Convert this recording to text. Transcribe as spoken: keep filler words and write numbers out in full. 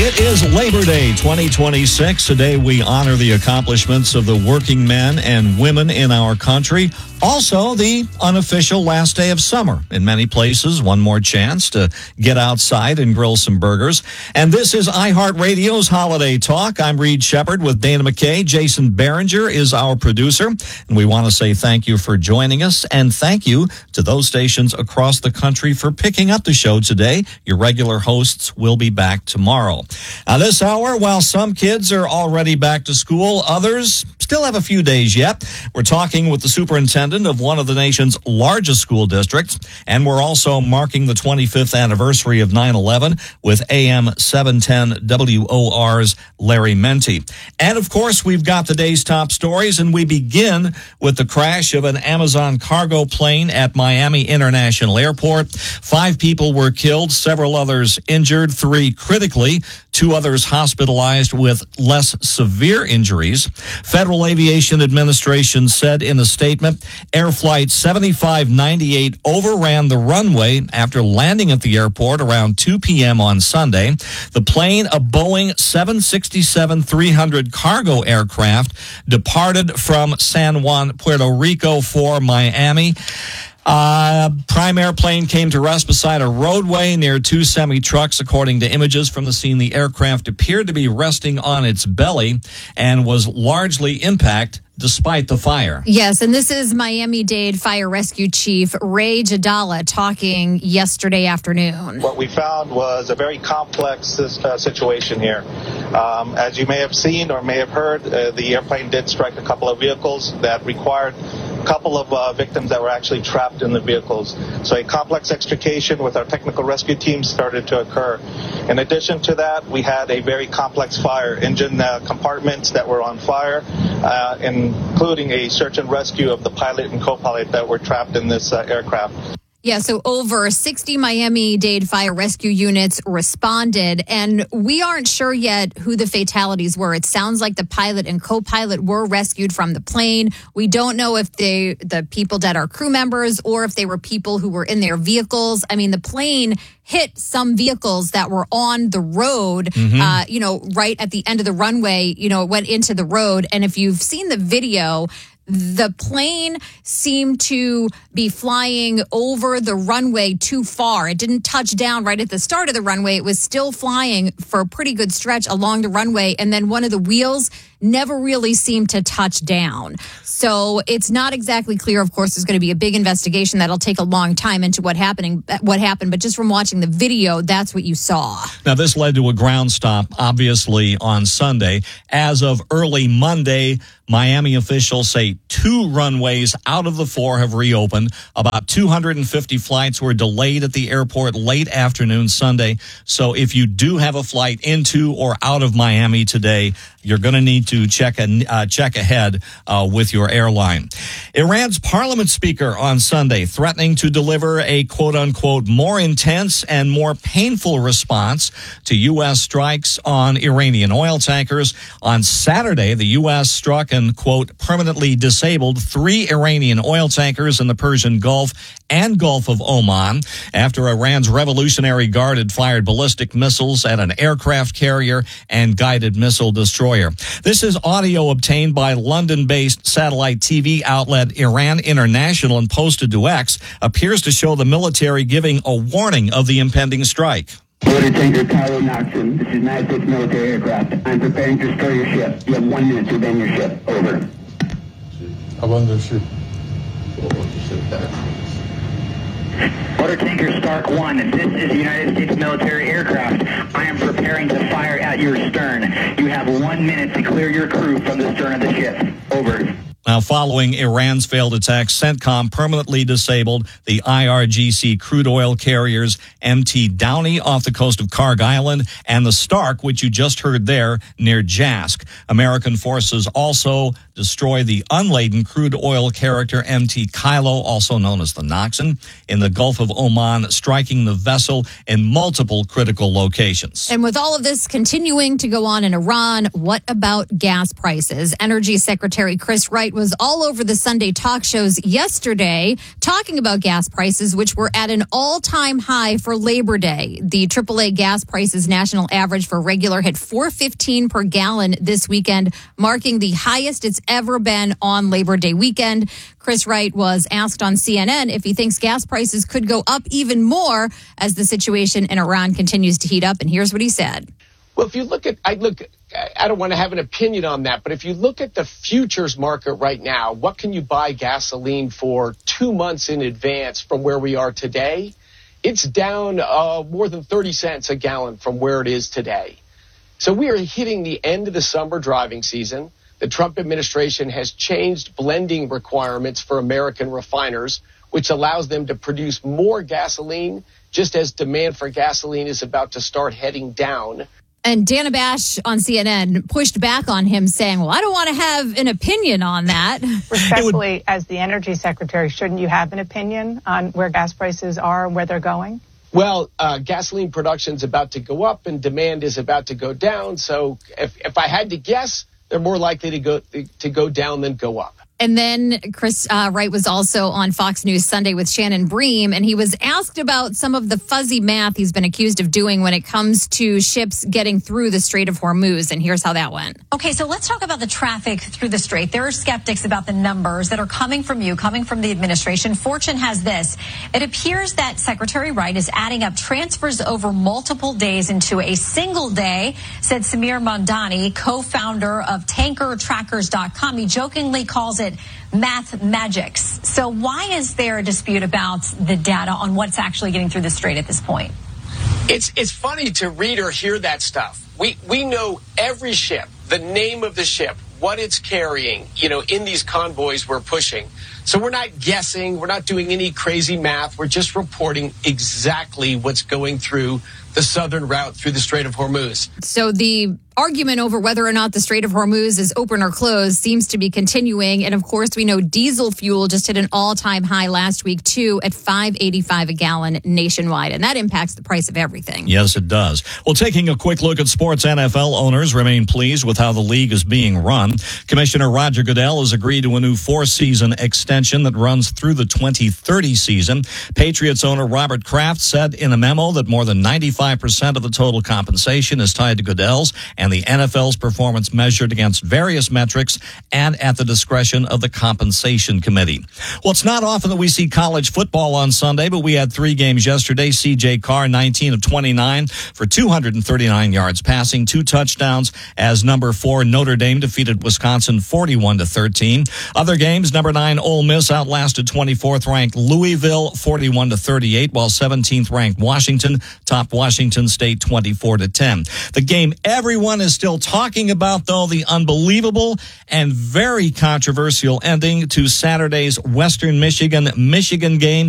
It is Labor Day twenty twenty-six. Today we honor the accomplishments of the working men and women in our country. Also, the unofficial last day of summer. In many places, one more chance to get outside and grill some burgers. And this is iHeartRadio's Holiday Talk. I'm Reed Shepard with Dana McKay. Jason Behringer is our producer. And we want to say thank you for joining us. And thank you to those stations across the country for picking up the show today. Your regular hosts will be back tomorrow. Now, this hour, while some kids are already back to school, others still have a few days yet. We're talking with the superintendent of one of the nation's largest school districts, and we're also marking the twenty-fifth anniversary of nine eleven with A M seven ten W O R's Larry Menti. And, of course, we've got the day's top stories, and we begin with the crash of an Amazon cargo plane at Miami International Airport. Five people were killed, several others injured, three critically, two others hospitalized with less severe injuries. Federal Aviation Administration said in a statement, Air Flight seventy-five ninety-eight overran the runway after landing at the airport around two p.m. on Sunday. The plane, a Boeing seven sixty-seven three hundred cargo aircraft, departed from San Juan, Puerto Rico for Miami. Uh, prime airplane came to rest beside a roadway near two semi-trucks. According to images from the scene, the aircraft appeared to be resting on its belly and was largely intact despite the fire. Yes, and this is Miami-Dade Fire Rescue Chief Ray Jadala talking yesterday afternoon. What we found was a very complex uh, situation here. Um, as you may have seen or may have heard, uh, the airplane did strike a couple of vehicles that required a couple of uh, victims that were actually trapped in the vehicles. So a complex extrication with our technical rescue team started to occur. In addition to that, we had a very complex fire, engine uh, compartments that were on fire, uh, including a search and rescue of the pilot and co-pilot that were trapped in this uh, aircraft. Yeah, so over sixty Miami-Dade fire rescue units responded, and we aren't sure yet who the fatalities were. It sounds like the pilot and co-pilot were rescued from the plane. We don't know if they, the people dead are crew members or if they were people who were in their vehicles. I mean, the plane hit some vehicles that were on the road, mm-hmm. uh, you know, right at the end of the runway. You know, it went into the road, and if you've seen the video, the plane seemed to be flying over the runway too far. It didn't touch down right at the start of the runway. It was still flying for a pretty good stretch along the runway. And then one of the wheels never really seemed to touch down. So it's not exactly clear. Of course, there's going to be a big investigation that'll take a long time into what happening, what happened. But just from watching the video, that's what you saw. Now, this led to a ground stop, obviously, on Sunday. As of early Monday, Miami officials say two runways out of the four have reopened. About two hundred fifty flights were delayed at the airport late afternoon Sunday. So if you do have a flight into or out of Miami today, you're going to need to check a, uh, check ahead uh, with your airline. Iran's parliament speaker on Sunday threatening to deliver a quote-unquote more intense and more painful response to U S strikes on Iranian oil tankers. On Saturday, the U S struck and, quote, permanently disabled three Iranian oil tankers in the Persian Gulf and Gulf of Oman after Iran's Revolutionary Guard had fired ballistic missiles at an aircraft carrier and guided missile destroyer. This is audio obtained by London-based satellite T V outlet Iran International and posted to X, appears to show the military giving a warning of the impending strike. Water tanker Tyler Knoxon, this is United States military aircraft. I'm preparing to destroy your ship. You have one minute to abandon your ship. Over. Abandon ship. Water tanker Stark one, this is the United States military aircraft. I am preparing to fire at your stern. You have one minute to clear your crew from the stern of the ship. Over. Now, following Iran's failed attack, CENTCOM permanently disabled the I R G C crude oil carriers M T Downey off the coast of Karg Island and the Stark, which you just heard there, near Jask. American forces also destroyed the unladen crude oil carrier M T Kylo, also known as the Knoxon, in the Gulf of Oman, striking the vessel in multiple critical locations. And with all of this continuing to go on in Iran, what about gas prices? Energy Secretary Chris Wright was was all over the Sunday talk shows yesterday talking about gas prices, which were at an all-time high for Labor Day. The triple A gas prices national average for regular hit four fifteen per gallon this weekend, marking the highest it's ever been on Labor Day weekend. Chris Wright was asked on C N N if he thinks gas prices could go up even more as the situation in Iran continues to heat up. And here's what he said. Well, if you look at, I look, I don't want to have an opinion on that, but if you look at the futures market right now, what can you buy gasoline for two months in advance from where we are today? It's down uh, more than thirty cents a gallon from where it is today. So we are hitting the end of the summer driving season. The Trump administration has changed blending requirements for American refiners, which allows them to produce more gasoline just as demand for gasoline is about to start heading down. And Dana Bash on C N N pushed back on him saying, well, I don't want to have an opinion on that. Respectfully, as the energy secretary, shouldn't you have an opinion on where gas prices are and where they're going? Well, uh, gasoline production is about to go up and demand is about to go down. So if, if I had to guess, they're more likely to go to go down than go up. And then Chris uh, Wright was also on Fox News Sunday with Shannon Bream, and he was asked about some of the fuzzy math he's been accused of doing when it comes to ships getting through the Strait of Hormuz. And here's how that went. Okay, so let's talk about the traffic through the Strait. There are skeptics about the numbers that are coming from you, coming from the administration. Fortune has this. It appears that Secretary Wright is adding up transfers over multiple days into a single day, said Samir Mondani, co-founder of tanker trackers dot com. He jokingly calls it math magics. So why is there a dispute about the data on what's actually getting through the strait at this point? It's it's funny to read or hear that stuff. We we know every ship, the name of the ship, what it's carrying, you know, in these convoys we're pushing. So we're not guessing, we're not doing any crazy math. We're just reporting exactly what's going through the southern route through the Strait of Hormuz. So the argument over whether or not the Strait of Hormuz is open or closed seems to be continuing. And of course, we know diesel fuel just hit an all-time high last week, too, at five eighty-five a gallon nationwide. And that impacts the price of everything. Yes, it does. Well, taking a quick look at sports, N F L owners remain pleased with how the league is being run. Commissioner Roger Goodell has agreed to a new four-season extension that runs through the twenty thirty season. Patriots owner Robert Kraft said in a memo that more than ninety-five percent of the total compensation is tied to Goodell's and the N F L's performance measured against various metrics and at the discretion of the compensation committee. Well, it's not often that we see college football on Sunday, but we had three games yesterday. C J Carr, nineteen of twenty-nine for two hundred thirty-nine yards passing, two touchdowns as number four Notre Dame defeated Wisconsin forty-one to thirteen. Other games, number nine Ole Miss outlasted twenty-fourth ranked Louisville forty-one to thirty-eight, while seventeenth ranked Washington topped Washington State twenty-four to ten. The game everyone is still talking about, though, the unbelievable and very controversial ending to Saturday's Western Michigan Michigan game.